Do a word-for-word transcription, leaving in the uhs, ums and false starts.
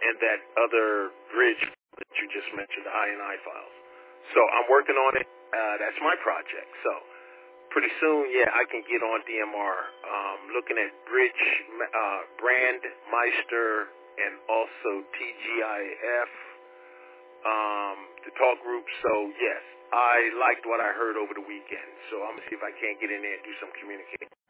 and that other bridge that you just mentioned, the I N I files. So I'm working on it. Uh, that's my project. So pretty soon, yeah, I can get on D M R, um, looking at Bridge, uh, Brand Meister, and also T G I F, um, the talk group. So, yes, I liked what I heard over the weekend. So I'm going to see if I can't get in there and do some communicating.